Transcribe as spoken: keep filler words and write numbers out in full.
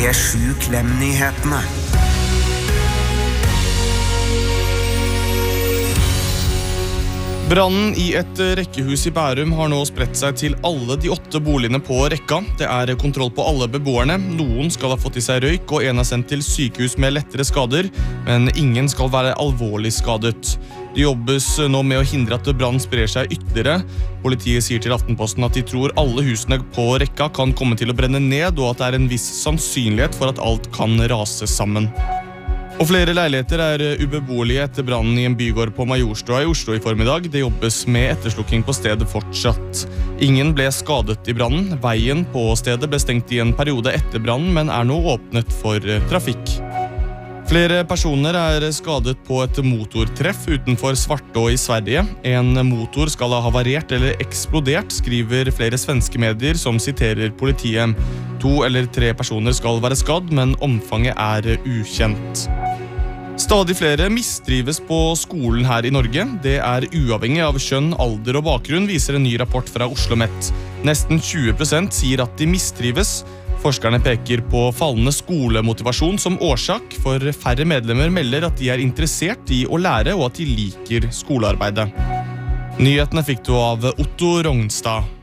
P sju Klem-nyhetene. Brannen i et rekkehus i Bærum har nå spredt seg til alle de åtte boligene på rekka. Det er kontroll på alle beboerne. Noen skal ha fått i seg røyk, og en er sendt til sykehus med lettere skader, men ingen skal være alvorlig skadet. Det jobbes nå med å hindre at brann sprer seg ytterligere. Politiet sier til Aftenposten at de tror alle husene på rekka kan komme til å brenne ned, og at det er en viss sannsynlighet for at alt kan rase sammen. Og flere leiligheter er ubeboelige etter brannen i en bygård på Majorstua i Oslo i formiddag. Det jobbes med etterslukking på stedet fortsatt. Ingen ble skadet i brannen. Veien på stedet ble stengt i en periode etter brannen, men er nå åpnet for trafikk. Flere personer er skadet på et motortreff utenfor Svartå i Sverige. En motor skal ha havarert eller eksplodert, skriver flere svenske medier som siterer politiet. To eller tre personer skal være skadd, men omfanget er ukjent. Stadig flere mistrives på skolen her i Norge. Det er uavhengig av kjønn, alder og bakgrunn, viser en ny rapport fra OsloMet. Nesten tjue prosent sier at de mistrives. Forskerne peker på fallende skolemotivasjon som årsak, for færre medlemmer melder at de er interessert i å lære og at de liker skolearbeidet. Nyhetene fikk du av Otto Rognstad.